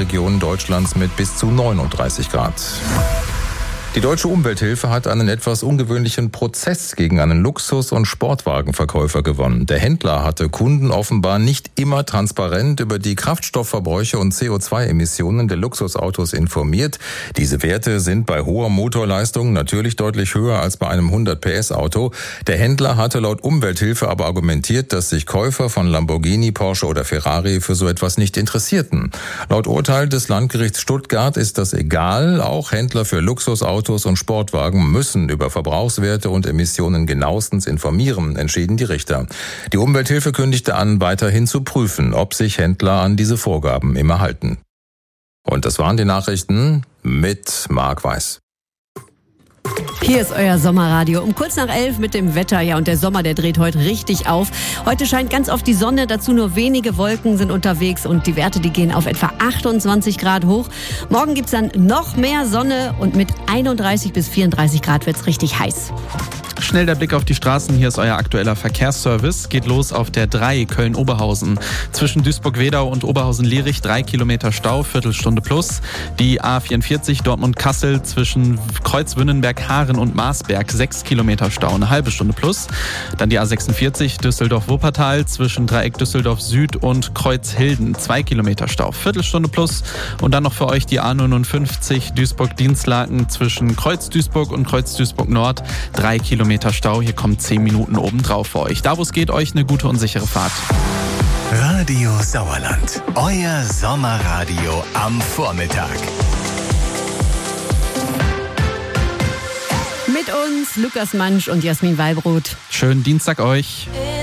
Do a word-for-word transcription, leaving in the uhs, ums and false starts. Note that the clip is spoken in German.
Regionen Deutschlands mit bis zu neununddreißig Grad. Die Deutsche Umwelthilfe hat einen etwas ungewöhnlichen Prozess gegen einen Luxus- und Sportwagenverkäufer gewonnen. Der Händler hatte Kunden offenbar nicht immer transparent über die Kraftstoffverbräuche und C O zwei Emissionen der Luxusautos informiert. Diese Werte sind bei hoher Motorleistung natürlich deutlich höher als bei einem hundert P S Auto. Der Händler hatte laut Umwelthilfe aber argumentiert, dass sich Käufer von Lamborghini, Porsche oder Ferrari für so etwas nicht interessierten. Laut Urteil des Landgerichts Stuttgart ist das egal. Auch Händler für Luxusautos und Sportwagen müssen über Verbrauchswerte und Emissionen genauestens informieren, entschieden die Richter. Die Umwelthilfe kündigte an, weiterhin zu prüfen, ob sich Händler an diese Vorgaben immer halten. Und das waren die Nachrichten mit Marc Weiß. Hier ist euer Sommerradio um kurz nach elf mit dem Wetter. Ja, und der Sommer, der dreht heute richtig auf. Heute scheint ganz oft die Sonne, dazu nur wenige Wolken sind unterwegs und die Werte, die gehen auf etwa achtundzwanzig Grad hoch. Morgen gibt's dann noch mehr Sonne und mit einunddreißig bis vierunddreißig Grad wird's richtig heiß. Schnell der Blick auf die Straßen. Hier ist euer aktueller Verkehrsservice. Geht los auf der drei Köln-Oberhausen. Zwischen Duisburg-Wedau und Oberhausen-Lierich drei Kilometer Stau, Viertelstunde plus. Die A vierundvierzig Dortmund-Kassel zwischen Kreuzwünnenberg-Haaren und Marsberg sechs Kilometer Stau, eine halbe Stunde plus. Dann die A sechsundvierzig Düsseldorf-Wuppertal zwischen Dreieck Düsseldorf-Süd und Kreuzhilden zwei Kilometer Stau, Viertelstunde plus. Und dann noch für euch die A neunundfünfzig Duisburg-Dienstlaken zwischen Kreuz-Duisburg und Kreuz-Duisburg-Nord drei Kilometer Stau. Hier kommen zehn Minuten obendrauf für euch. Da, wo es geht, euch eine gute und sichere Fahrt. Radio Sauerland, euer Sommerradio am Vormittag. Mit uns Lukas Mansch und Jasmin Wallbrot. Schönen Dienstag euch.